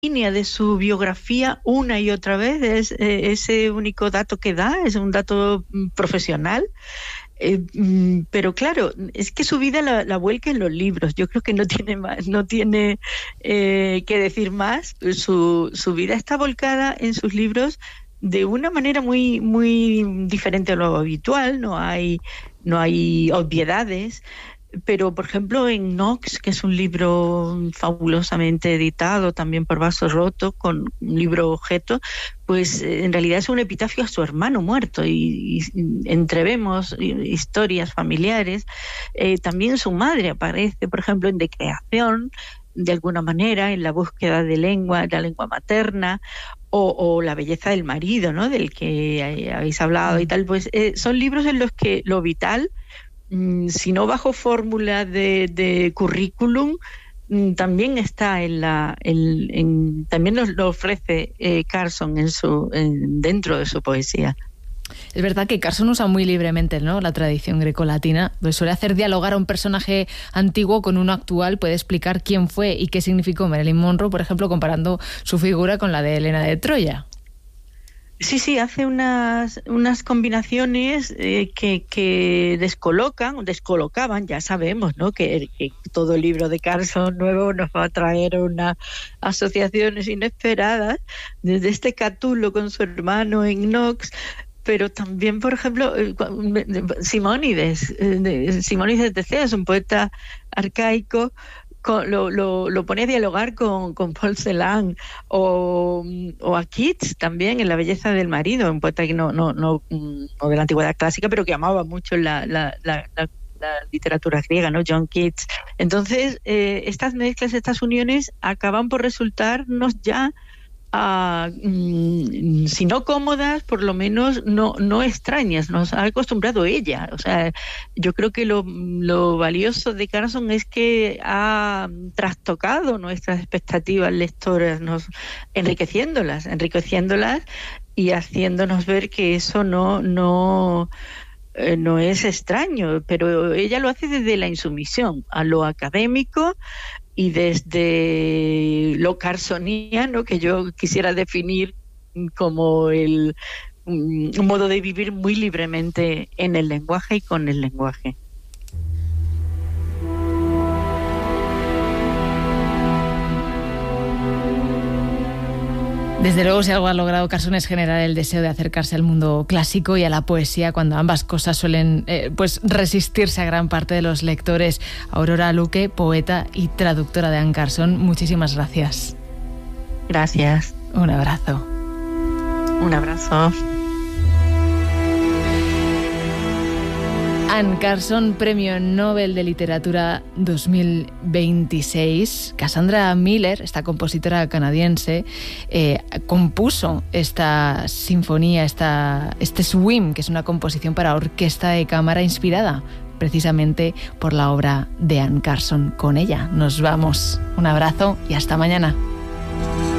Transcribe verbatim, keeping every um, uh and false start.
línea de su biografía una y otra vez, es eh, ese único dato que da, es un dato mm, profesional. Eh, mm, pero claro, es que su vida la, la vuelca en los libros. Yo creo que no tiene más, no tiene eh, que decir más. Su, su vida está volcada en sus libros de una manera muy, muy diferente a lo habitual. No hay, no hay obviedades. Pero, por ejemplo, en Knox, que es un libro fabulosamente editado también por Vaso Roto, con un libro objeto, pues eh, en realidad es un epitafio a su hermano muerto y, y entrevemos historias familiares. Eh, también su madre aparece, por ejemplo, en De Creación, de alguna manera, en la búsqueda de lengua, de la lengua materna, o, o La belleza del marido, ¿no?, del que habéis hablado y tal. Pues eh, son libros en los que lo vital, si no bajo fórmula de, de currículum, también está en la, en, en, también nos lo ofrece eh, Carson en su, en, dentro de su poesía. Es verdad que Carson usa muy libremente, ¿no?, la tradición grecolatina, pues suele hacer dialogar a un personaje antiguo con uno actual, puede explicar quién fue y qué significó Marilyn Monroe, por ejemplo, comparando su figura con la de Helena de Troya. Sí, sí, hace unas, unas combinaciones eh, que, que descolocan, descolocaban, ya sabemos, ¿no?, que, que todo libro de Carson nuevo nos va a traer unas asociaciones inesperadas, desde este Catulo con su hermano en Knox, pero también, por ejemplo, Simónides, Simónides de Cea es un poeta arcaico. Con, lo, lo, lo pone a dialogar con, con Paul Celan, o, o a Keats también en La belleza del marido, un poeta que no, no, no, no de la antigüedad clásica, pero que amaba mucho la, la, la, la, la literatura griega, ¿no?, John Keats. Entonces, eh, estas mezclas, estas uniones acaban por resultarnos ya Uh, mm, si no cómodas, por lo menos no, no extrañas. Nos ha acostumbrado ella. O sea, yo creo que lo, lo valioso de Carson es que ha trastocado nuestras expectativas lectoras, nos, enriqueciéndolas, enriqueciéndolas y haciéndonos ver que eso no, no, eh, no es extraño, pero ella lo hace desde la insumisión a lo académico y desde lo carsoniano, que yo quisiera definir como el, un modo de vivir muy libremente en el lenguaje y con el lenguaje. Desde luego, si algo ha logrado Carson es generar el deseo de acercarse al mundo clásico y a la poesía, cuando ambas cosas suelen eh, pues resistirse a gran parte de los lectores. Aurora Luque, poeta y traductora de Anne Carson, muchísimas gracias. Gracias. Un abrazo. Un abrazo. Anne Carson, Premio Nobel de Literatura dos mil veintiséis. Cassandra Miller, esta compositora canadiense, eh, compuso esta sinfonía, esta, este Swim, que es una composición para orquesta de cámara inspirada precisamente por la obra de Anne Carson. Con ella nos vamos. Un abrazo y hasta mañana.